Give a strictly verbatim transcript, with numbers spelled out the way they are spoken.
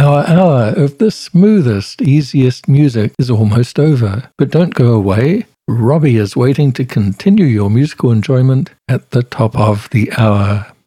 Our hour of the smoothest, easiest music is almost over, but don't go away. Robbie is waiting to continue your musical enjoyment at the top of the hour.